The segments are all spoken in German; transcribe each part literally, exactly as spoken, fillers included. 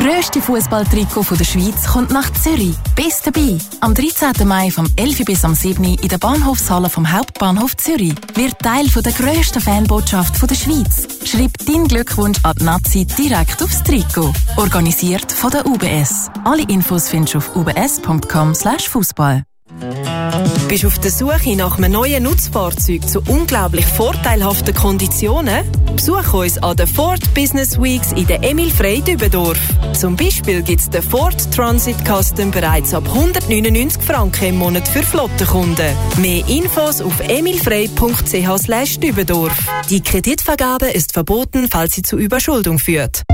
grösste Fußballtrikot der Schweiz kommt nach Zürich. Bist dabei. Am dreizehnten Mai vom elf bis am sieben in der Bahnhofshalle vom Hauptbahnhof Zürich. Wird Teil von der grössten Fanbotschaft der Schweiz. Schreib deinen Glückwunsch an die Nazi direkt aufs Trikot. Organisiert von der U B S. Alle Infos findest du auf u b s punkt com slash fußball. Bist du auf der Suche nach einem neuen Nutzfahrzeug zu unglaublich vorteilhaften Konditionen? Besuch uns an den Ford Business Weeks in der Emil Frey Dübendorf. Zum Beispiel gibt es den Ford Transit Custom bereits ab hundertneunundneunzig Franken im Monat für Flottenkunden. Mehr Infos auf emilfrey punkt c h slash Dübendorf. Die Kreditvergabe ist verboten, falls sie zu Überschuldung führt.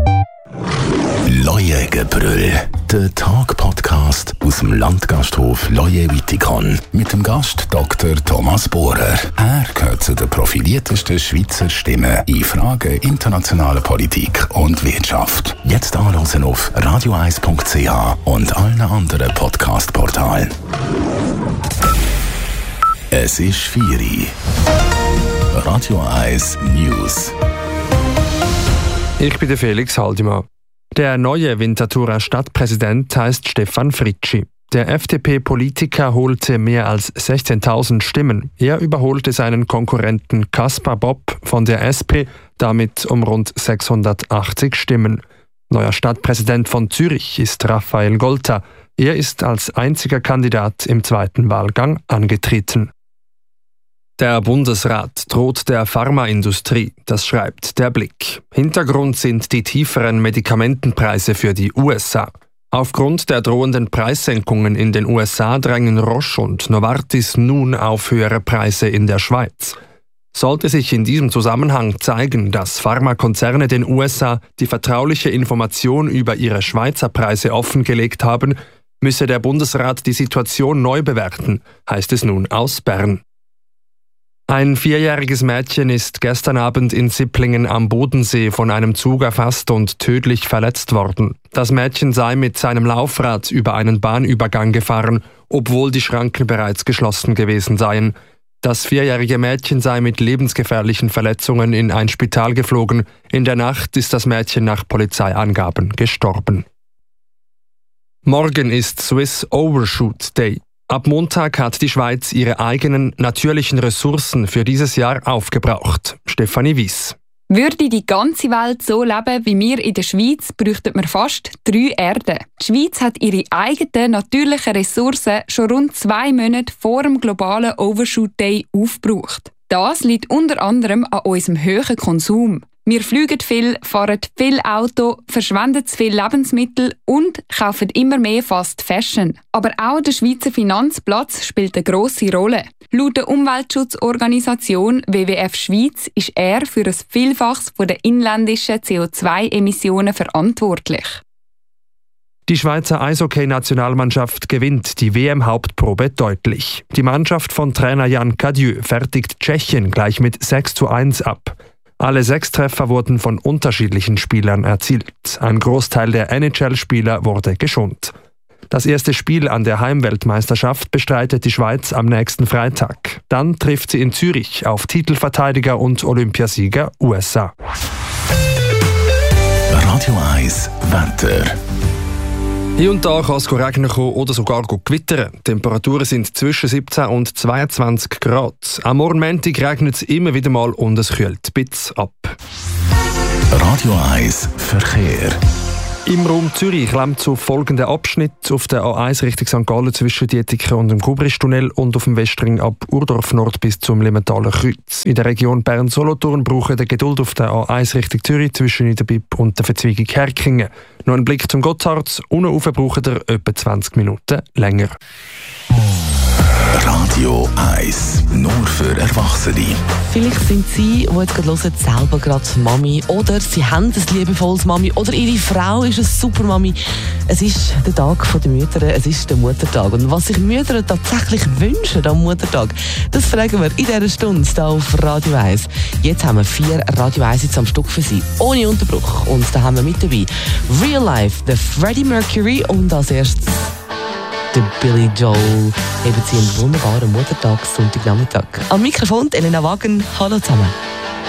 Leuengebrüll, der Tag-Podcast aus dem Landgasthof Leue-Wittikon mit dem Gast Doktor Thomas Bohrer. Er gehört zu den profiliertesten Schweizer Stimmen in Fragen internationaler Politik und Wirtschaft. Jetzt anhören auf radio eis punkt c h und allen anderen Podcast-Portalen. Es ist vier Uhr. Radio eins News. Ich bin der Felix Haldimann. Der neue Winterthurer Stadtpräsident heißt Stefan Fritschi. Der F D P-Politiker holte mehr als sechzehntausend Stimmen. Er überholte seinen Konkurrenten Kaspar Bob von der S P, damit um rund sechshundertachtzig Stimmen. Neuer Stadtpräsident von Zürich ist Raphael Golta. Er ist als einziger Kandidat im zweiten Wahlgang angetreten. Der Bundesrat droht der Pharmaindustrie, das schreibt der Blick. Hintergrund sind die tieferen Medikamentenpreise für die U S A. Aufgrund der drohenden Preissenkungen in den U S A drängen Roche und Novartis nun auf höhere Preise in der Schweiz. Sollte sich in diesem Zusammenhang zeigen, dass Pharmakonzerne den U S A die vertrauliche Information über ihre Schweizer Preise offengelegt haben, müsse der Bundesrat die Situation neu bewerten, heißt es nun aus Bern. Ein vierjähriges Mädchen ist gestern Abend in Sipplingen am Bodensee von einem Zug erfasst und tödlich verletzt worden. Das Mädchen sei mit seinem Laufrad über einen Bahnübergang gefahren, obwohl die Schranken bereits geschlossen gewesen seien. Das vierjährige Mädchen sei mit lebensgefährlichen Verletzungen in ein Spital geflogen. In der Nacht ist das Mädchen nach Polizeiangaben gestorben. Morgen ist Swiss Overshoot Day. Ab Montag hat die Schweiz ihre eigenen natürlichen Ressourcen für dieses Jahr aufgebraucht. Stefanie Wyss. Würde die ganze Welt so leben wie wir in der Schweiz, bräuchten wir fast drei Erden. Die Schweiz hat ihre eigenen natürlichen Ressourcen schon rund zwei Monate vor dem globalen Overshoot Day aufgebraucht. Das liegt unter anderem an unserem hohen Konsum. Wir fliegen viel, fahren viel Auto, verschwenden zu viel Lebensmittel und kaufen immer mehr Fast Fashion. Aber auch der Schweizer Finanzplatz spielt eine grosse Rolle. Laut der Umweltschutzorganisation W W F Schweiz ist er für ein Vielfaches der inländischen C O zwei Emissionen verantwortlich. Die Schweizer Eishockey-Nationalmannschaft gewinnt die W M-Hauptprobe deutlich. Die Mannschaft von Trainer Jan Cadieux fertigt Tschechien gleich mit sechs zu eins ab. Alle sechs Treffer wurden von unterschiedlichen Spielern erzielt. Ein Großteil der N H L-Spieler wurde geschont. Das erste Spiel an der Heimweltmeisterschaft bestreitet die Schweiz am nächsten Freitag. Dann trifft sie in Zürich auf Titelverteidiger und Olympiasieger U S A. Radio eins Wetter. Hier und da kann es regnen kommen oder sogar gewittern. Die Temperaturen sind zwischen siebzehn und zweiundzwanzig Grad. Am Morgen Montag regnet es immer wieder mal und es kühlt ein bisschen ab. Radio eins Verkehr. Im Raum Zürich klemmt zu folgenden Abschnitt auf der A eins Richtung Sankt Gallen zwischen Dietiken und dem Kubristunnel und auf dem Westring ab Urdorf Nord bis zum Limentaler Kreuz. In der Region Bern-Solothurn brauchen die Geduld auf der A eins Richtung Zürich zwischen Niederbipp und der Verzweigung Herkingen. Noch ein Blick zum Gotthard. Unten rauf braucht ihr etwa zwanzig Minuten länger. Radio eins, nur für Erwachsene. Vielleicht sind Sie, die jetzt gerade hören, selber gerade Mami. Oder Sie haben ein liebevolles Mami. Oder Ihre Frau ist eine super Mami. Es ist der Tag der Mütter, es ist der Muttertag. Und was sich Mütter tatsächlich wünschen am Muttertag, das fragen wir in dieser Stunde hier auf Radio eins. Jetzt haben wir vier Radio eins jetzt am Stück für Sie, ohne Unterbruch. Und da haben wir mit dabei Real Life, der Freddie Mercury und als erstes der Billy Joel. Eben Sie einen wunderbaren Muttertag, Sonntagnachmittag. Am Mikrofon Elena Wagen. Hallo zusammen.